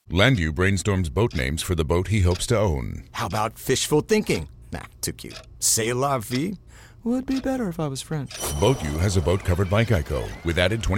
Landu brainstorms boat names for the boat he hopes to own. How about fishful thinking? Nah, too cute. C'est la vie? Would be better if I was French. Boat U has a boat covered by Geico with added